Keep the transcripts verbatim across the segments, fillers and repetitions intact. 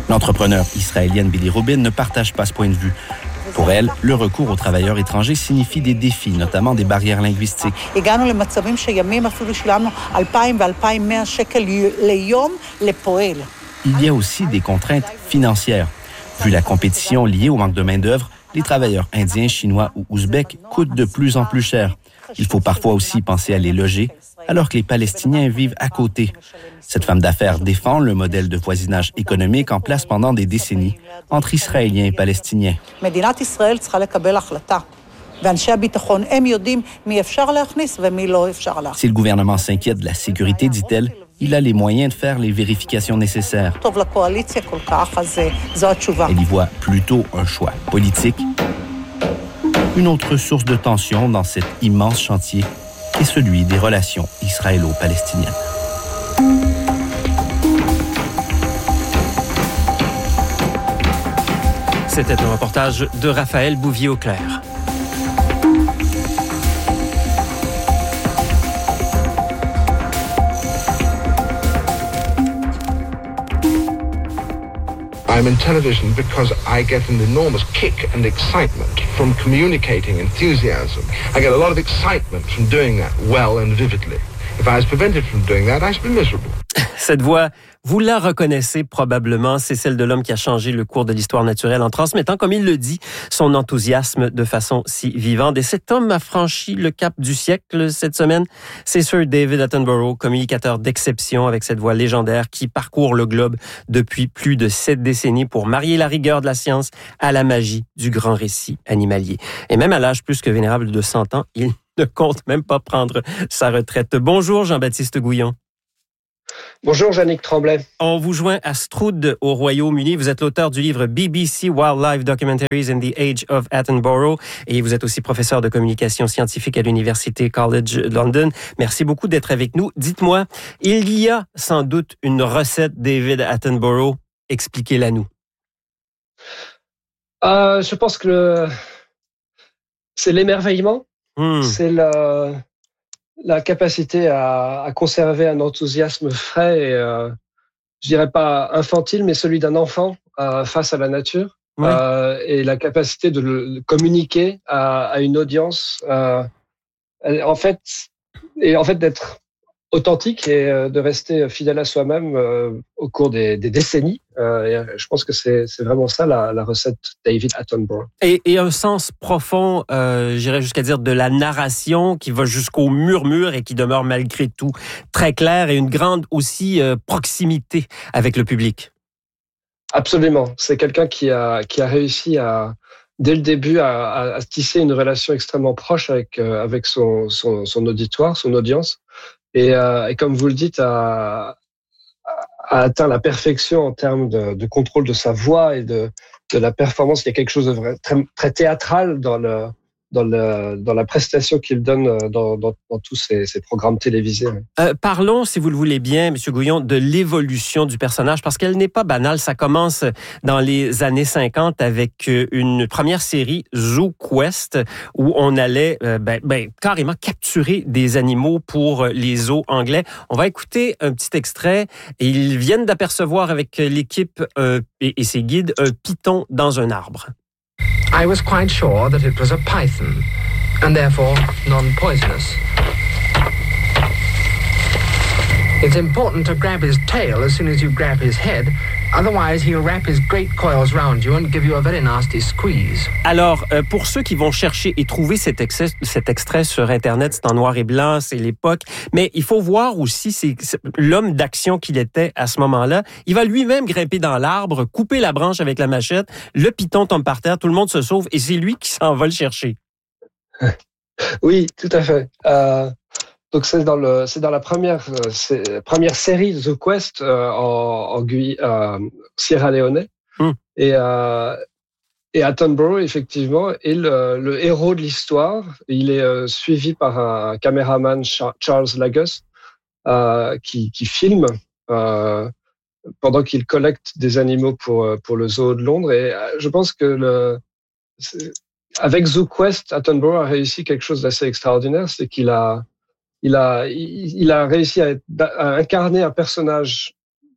L'entrepreneur israélienne Billy Rubin ne partage pas ce point de vue. Pour elle, le recours aux travailleurs étrangers signifie des défis, notamment des barrières linguistiques. Il y a aussi des contraintes financières. Vu la compétition liée au manque de main-d'œuvre, les travailleurs indiens, chinois ou ouzbeks coûtent de plus en plus cher. Il faut parfois aussi penser à les loger, alors que les Palestiniens vivent à côté. Cette femme d'affaires défend le modèle de voisinage économique en place pendant des décennies entre Israéliens et Palestiniens. Si le gouvernement s'inquiète de la sécurité, dit-elle, il a les moyens de faire les vérifications nécessaires. Elle y voit plutôt un choix politique. Une autre source de tension dans cet immense chantier est celui des relations israélo-palestiniennes. C'était un reportage de Raphaël Bouvier-Auclair. I'm in television because I get an enormous kick and excitement from communicating enthusiasm. I get a lot of excitement from doing that well and vividly. If I was prevented from doing that, I should be miserable. Cette voix, vous la reconnaissez probablement, c'est celle de l'homme qui a changé le cours de l'histoire naturelle en transmettant, comme il le dit, son enthousiasme de façon si vivante. Et cet homme a franchi le cap du siècle cette semaine. C'est Sir David Attenborough, communicateur d'exception avec cette voix légendaire qui parcourt le globe depuis plus de sept décennies pour marier la rigueur de la science à la magie du grand récit animalier. Et même à l'âge plus que vénérable de cent ans, il ne compte même pas prendre sa retraite. Bonjour Jean-Baptiste Gouillon. Bonjour, Yannick Tremblay. On vous joint à Stroud, au Royaume-Uni. Vous êtes l'auteur du livre B B C Wildlife Documentaries in the Age of Attenborough et vous êtes aussi professeur de communication scientifique à l'Université College London. Merci beaucoup d'être avec nous. Dites-moi, il y a sans doute une recette David Attenborough. Expliquez-la nous. Euh, je pense que le... c'est l'émerveillement. Hmm. C'est le... la capacité à, à conserver un enthousiasme frais et, euh, je dirais pas infantile, mais celui d'un enfant euh, face à la nature, oui. euh, et la capacité de le communiquer à, à une audience, euh, en fait, et en fait d'être authentique et euh, de rester fidèle à soi-même euh, au cours des, des décennies. Euh, et je pense que c'est, c'est vraiment ça la, la recette David Attenborough. Et, et un sens profond, euh, j'irais jusqu'à dire de la narration qui va jusqu'au murmure et qui demeure malgré tout très clair et une grande aussi euh, proximité avec le public. Absolument. C'est quelqu'un qui a, qui a réussi à, dès le début, à, à, à tisser une relation extrêmement proche avec, euh, avec son, son, son auditoire, son audience. Et, euh, et comme vous le dites, a, a atteint la perfection en termes de, de contrôle de sa voix et de, de la performance. Il y a quelque chose de vrai, très, très théâtral dans, le, dans, le, dans la prestation qu'il donne dans, dans, dans tous ses, ses programmes télévisés. Euh, parlons, si vous le voulez bien, M. Gouillon, de l'évolution du personnage, parce qu'elle n'est pas banale. Ça commence dans les années cinquante avec une première série, Zoo Quest, où on allait euh, ben, ben, carrément capturer des animaux pour les zoos anglais. On va écouter un petit extrait. Ils viennent d'apercevoir avec l'équipe euh, et, et ses guides un python dans un arbre. I was quite sure that it was a python, and therefore non-poisonous. It's important to grab his tail as soon as you grab his head, otherwise he'll wrap his great coils round you and give you a very nasty squeeze. Alors, euh, pour ceux qui vont chercher et trouver cet, excès, cet extrait sur Internet, c'est en noir et blanc, c'est l'époque, mais il faut voir aussi c'est, c'est l'homme d'action qu'il était à ce moment-là. Il va lui-même grimper dans l'arbre, couper la branche avec la machette, le python tombe par terre, tout le monde se sauve et c'est lui qui s'en va le chercher. Oui, tout à fait. Euh... Donc c'est dans le c'est dans la première euh, c'est, première série The Quest euh, en, en Guy, euh, Sierra Leone mm. et euh, et Attenborough effectivement est le, le héros de l'histoire. Il est euh, suivi par un caméraman Charles Lagos euh, qui qui filme euh, pendant qu'il collecte des animaux pour pour le zoo de Londres et euh, je pense que le avec The Quest Attenborough a réussi quelque chose d'assez extraordinaire, c'est qu'il a Il a, il a réussi à, à incarner un personnage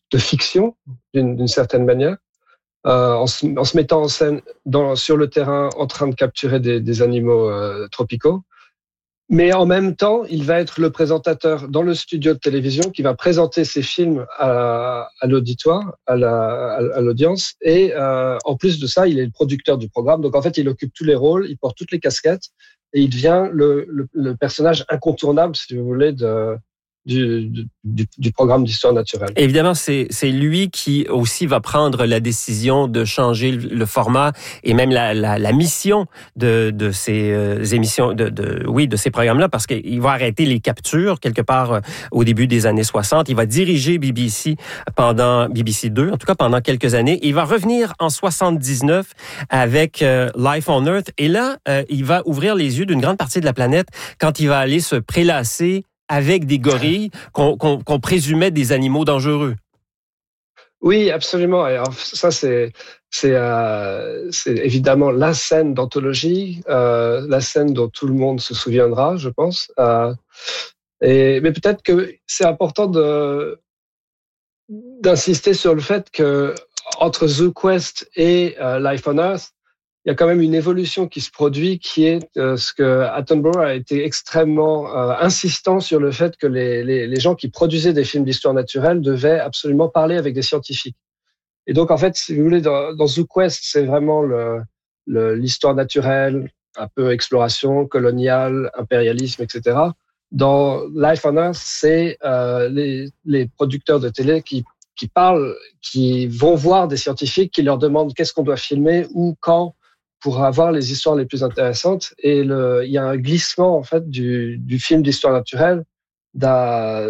de fiction d'une, d'une certaine manière, euh, en, se, en se mettant en scène dans, sur le terrain en train de capturer des, des animaux euh, tropicaux. Mais en même temps, il va être le présentateur dans le studio de télévision qui va présenter ses films à, à l'auditoire, à, la, à l'audience. Et euh, en plus de ça, il est le producteur du programme. Donc en fait, il occupe tous les rôles, il porte toutes les casquettes et il devient le, le, le personnage incontournable, si vous voulez, de... Du, du, du programme d'histoire naturelle. Évidemment, c'est, c'est lui qui aussi va prendre la décision de changer le, le format et même la, la, la mission de, de ces euh, émissions, de, de, oui, de ces programmes-là, parce qu'il va arrêter les captures quelque part euh, au début des années soixante. Il va diriger B B C pendant, B B C deux, en tout cas pendant quelques années. Il va revenir en soixante-dix-neuf avec euh, Life on Earth. Et là, euh, il va ouvrir les yeux d'une grande partie de la planète quand il va aller se prélasser avec des gorilles qu'on, qu'on, qu'on présumait des animaux dangereux. Oui, absolument. Alors, ça, c'est, c'est, euh, c'est évidemment la scène d'anthologie, euh, la scène dont tout le monde se souviendra, je pense. Euh, et, mais peut-être que c'est important de, d'insister sur le fait que entre The Quest et euh, Life on Earth, il y a quand même une évolution qui se produit, qui est euh, ce que Attenborough a été extrêmement euh, insistant sur le fait que les, les, les gens qui produisaient des films d'histoire naturelle devaient absolument parler avec des scientifiques. Et donc, en fait, si vous voulez, dans, dans The Quest, c'est vraiment le, le, l'histoire naturelle, un peu exploration, coloniale, impérialisme, et cetera. Dans Life on Earth, c'est euh, les, les producteurs de télé qui, qui parlent, qui vont voir des scientifiques, qui leur demandent qu'est-ce qu'on doit filmer, où, quand, pour avoir les histoires les plus intéressantes. Et le, il y a un glissement en fait du, du film d'histoire naturelle d'un,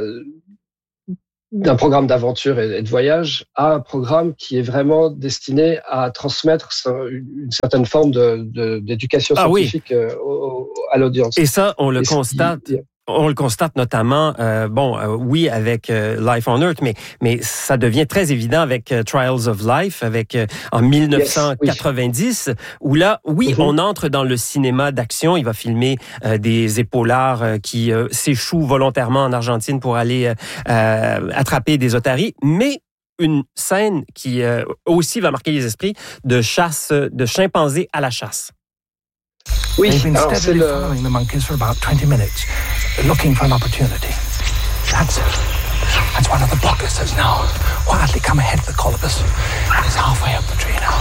d'un programme d'aventure et de voyage à un programme qui est vraiment destiné à transmettre une certaine forme de, de, d'éducation ah, scientifique oui. au, à l'audience. Et ça, on le et constate. Il, On le constate notamment, euh, bon, euh, oui, avec euh, Life on Earth, mais mais ça devient très évident avec euh, Trials of Life, avec euh, en dix-neuf cent quatre-vingt-dix, yes, oui. Où là, oui, mm-hmm. on entre dans le cinéma d'action. Il va filmer euh, des épaulards euh, qui euh, s'échouent volontairement en Argentine pour aller euh, attraper des otaries, mais une scène qui euh, aussi va marquer les esprits de chasse de chimpanzés à la chasse. Oui, They've been alors, steadily le... following the monkeys for about twenty minutes, looking for an opportunity. That's, that's one of the blockers that's now quietly come ahead of the colobus and is halfway up the tree now.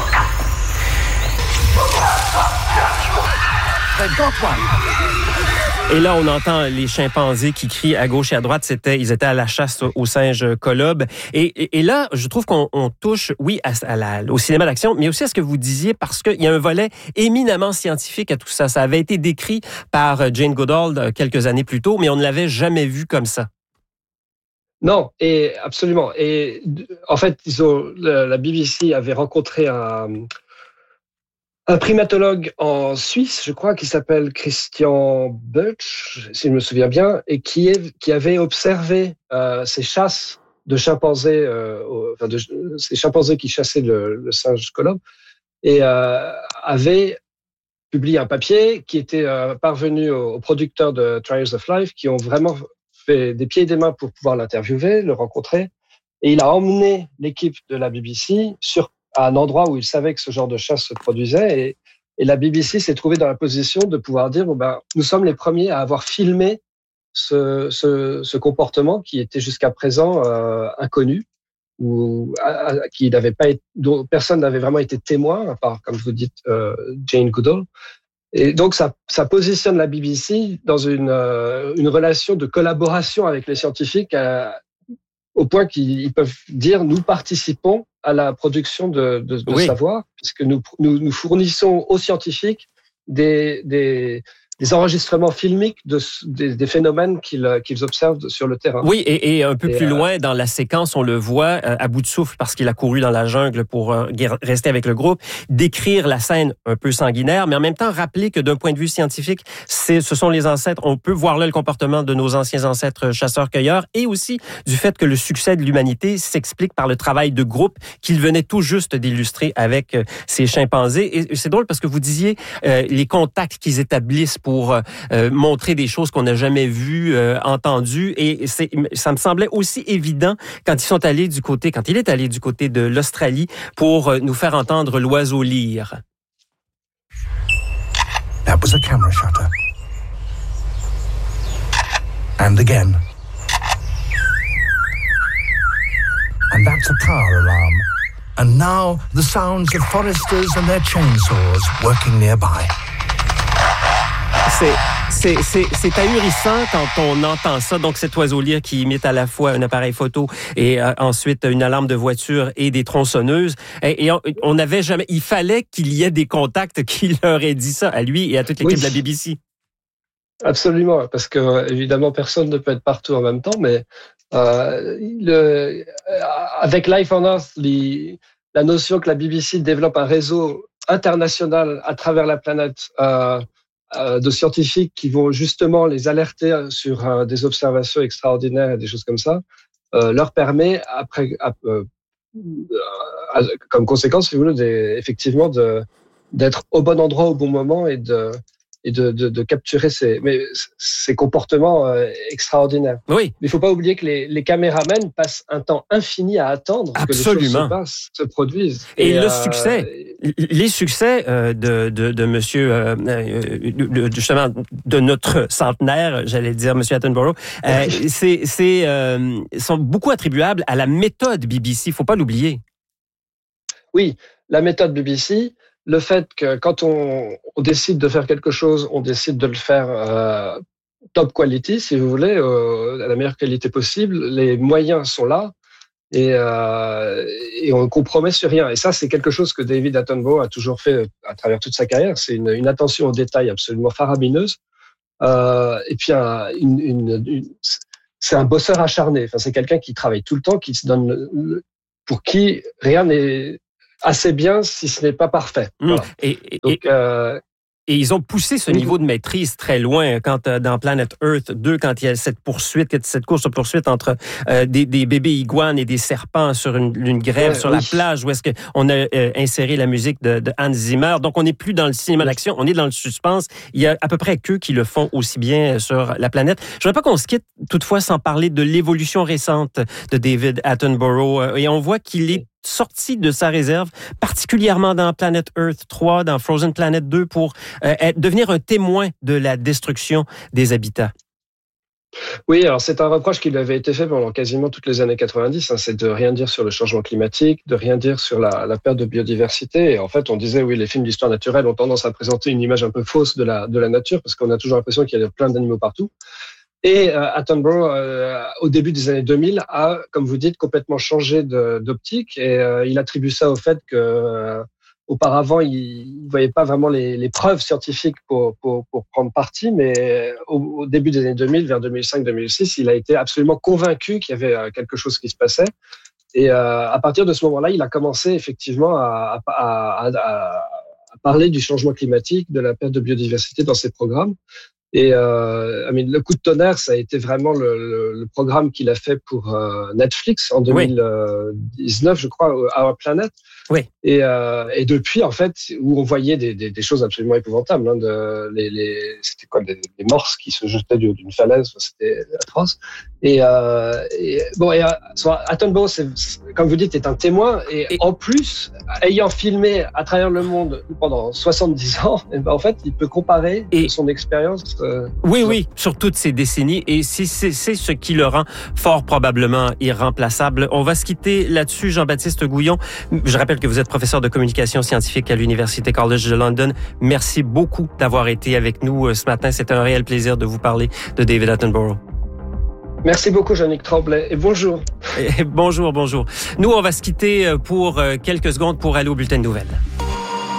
They've got one. Et là, on entend les chimpanzés qui crient à gauche et à droite. C'était, ils étaient à la chasse aux singes colobes. Et, et, et là, je trouve qu'on on touche, oui, à, à la, au cinéma d'action, mais aussi à ce que vous disiez, parce qu'il y a un volet éminemment scientifique à tout ça. Ça avait été décrit par Jane Goodall quelques années plus tôt, mais on ne l'avait jamais vu comme ça. Non, et absolument. Et en fait, ils ont, la B B C avait rencontré un... un primatologue en Suisse, je crois, qui s'appelle Christian Böttch, si je me souviens bien, et qui, est, qui avait observé euh, ces chasses de chimpanzés, euh, enfin de, ces chimpanzés qui chassaient le, le singe colobe, et euh, avait publié un papier qui était euh, parvenu aux, aux producteurs de Trials of Life, qui ont vraiment fait des pieds et des mains pour pouvoir l'interviewer, le rencontrer, et il a emmené l'équipe de la B B C sur à un endroit où il savait que ce genre de chasse se produisait. Et, et la B B C s'est trouvée dans la position de pouvoir dire, bon ben, nous sommes les premiers à avoir filmé ce, ce, ce comportement qui était jusqu'à présent euh, inconnu, ou à, à, qui n'avait pas été, dont personne n'avait vraiment été témoin, à part, comme vous dites, euh, Jane Goodall. Et donc, ça, ça positionne la B B C dans une, euh, une relation de collaboration avec les scientifiques à, au point qu'ils peuvent dire, nous participons à la production de, de, de oui. savoir, puisque nous, nous, nous fournissons aux scientifiques des, des, des enregistrements filmiques de, des, des phénomènes qu'ils, qu'ils observent sur le terrain. Oui, et, et un peu et plus euh... loin dans la séquence, on le voit euh, à bout de souffle parce qu'il a couru dans la jungle pour euh, rester avec le groupe, décrire la scène un peu sanguinaire, mais en même temps rappeler que d'un point de vue scientifique, c'est, ce sont les ancêtres. On peut voir là le comportement de nos anciens ancêtres chasseurs-cueilleurs et aussi du fait que le succès de l'humanité s'explique par le travail de groupe qu'il venait tout juste d'illustrer avec euh, ces chimpanzés. Et c'est drôle parce que vous disiez euh, les contacts qu'ils établissent pour euh, montrer des choses qu'on n'a jamais vues, euh, entendues. Et c'est, ça me semblait aussi évident quand ils sont allés du côté, quand il est allé du côté de l'Australie pour euh, nous faire entendre l'oiseau lire. That was a camera shutter. And again. And that's a car alarm. And now the sounds of foresters and their chainsaws working nearby. C'est, c'est, c'est, c'est ahurissant quand on entend ça. Donc, cet oiseau-lire qui imite à la fois un appareil photo et euh, ensuite une alarme de voiture et des tronçonneuses. Et, et on n'avait jamais... Il fallait qu'il y ait des contacts qui leur aient dit ça à lui et à toute l'équipe oui. de la B B C. Absolument, parce que évidemment, personne ne peut être partout en même temps, mais euh, le, avec Life on Earth, les, la notion que la B B C développe un réseau international à travers la planète euh, euh, de scientifiques qui vont justement les alerter sur euh, des observations extraordinaires et des choses comme ça, euh, leur permet, après, euh, euh, comme conséquence, si vous voulez, des, effectivement, de, d'être au bon endroit au bon moment et de et de, de, de capturer ces, mais ces comportements euh, extraordinaires. Oui. Mais il ne faut pas oublier que les, les caméramens passent un temps infini à attendre Absolument. que les choses se passent, se produisent. Et, et le euh, succès, les succès euh, de, de, de monsieur, euh, de, justement, de notre centenaire, j'allais dire monsieur Attenborough, euh, c'est, c'est, euh, sont beaucoup attribuables à la méthode B B C. Il ne faut pas l'oublier. Oui, la méthode B B C, le fait que quand on, on décide de faire quelque chose, on décide de le faire euh, top quality, si vous voulez, euh, à la meilleure qualité possible. Les moyens sont là et, euh, et on ne compromet sur rien. Et ça, c'est quelque chose que David Attenborough a toujours fait à travers toute sa carrière. C'est une, une attention aux détails absolument faramineuse. Euh, et puis, un, une, une, une, c'est un bosseur acharné. Enfin, c'est quelqu'un qui travaille tout le temps, qui se donne, pour qui rien n'est assez bien si ce n'est pas parfait. Voilà. Et, et, Donc, euh, et ils ont poussé ce niveau de maîtrise très loin quand euh, dans Planet Earth deux, quand il y a cette poursuite, cette course-poursuite entre euh, des, des bébés iguanes et des serpents sur une, une grève ouais, sur oui. la plage où est-ce qu'on a euh, inséré la musique de, de Hans Zimmer. Donc, on n'est plus dans le cinéma d'action, on est dans le suspense. Il y a à peu près qu'eux qui le font aussi bien sur la planète. Je ne voudrais pas qu'on se quitte toutefois sans parler de l'évolution récente de David Attenborough. Et on voit qu'il est sorti de sa réserve, particulièrement dans Planet Earth trois, dans Frozen Planet deux, pour euh, être, devenir un témoin de la destruction des habitats. Oui, alors c'est un reproche qui lui avait été fait pendant quasiment toutes les années quatre-vingt-dix, hein, c'est de rien dire sur le changement climatique, de rien dire sur la, la perte de biodiversité. Et en fait, on disait, oui, les films d'histoire naturelle ont tendance à présenter une image un peu fausse de la, de la nature, parce qu'on a toujours l'impression qu'il y a plein d'animaux partout. Et euh, Attenborough, euh, au début des années deux mille, a, comme vous dites, complètement changé de, d'optique. Et euh, il attribue ça au fait que euh, auparavant, il ne voyait pas vraiment les, les preuves scientifiques pour, pour, pour prendre parti. Mais au, au début des années deux mille, vers deux mille cinq deux mille six, il a été absolument convaincu qu'il y avait quelque chose qui se passait. Et euh, à partir de ce moment-là, il a commencé effectivement à, à, à, à, à parler du changement climatique, de la perte de biodiversité dans ses programmes. Et euh, I mean, le coup de tonnerre, ça a été vraiment le, le, le programme qu'il a fait pour euh, Netflix en deux mille dix-neuf, oui. je crois, Our Planet. Oui. Et, euh, et depuis, en fait, où on voyait des, des, des choses absolument épouvantables, hein, de, les, les, c'était quoi, des, des morses qui se jetaient d'une falaise, c'était atroce. Et, euh, et bon, et, soit Attenborough, c'est, comme vous dites, est un témoin, et, et en plus, ayant filmé à travers le monde pendant soixante-dix ans, et ben, en fait, il peut comparer et son expérience. Euh, oui, sur... oui, sur toutes ces décennies, et c'est, c'est, c'est ce qui le rend fort probablement irremplaçable. On va se quitter là-dessus, Jean-Baptiste Gouillon. Je rappelle que vous êtes professeur de communication scientifique à l'Université College de London. Merci beaucoup d'avoir été avec nous ce matin. C'était un réel plaisir de vous parler de David Attenborough. Merci beaucoup, Jean-Nic Tremblay, et bonjour. Et bonjour, bonjour. Nous, on va se quitter pour quelques secondes pour aller au bulletin de nouvelles.